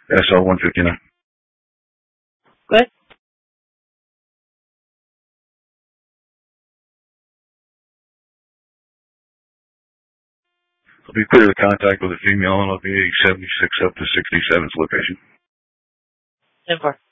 SL 159. Good. I'll be clear to contact with a female and I'll be 76 up to 67's location. 10-4.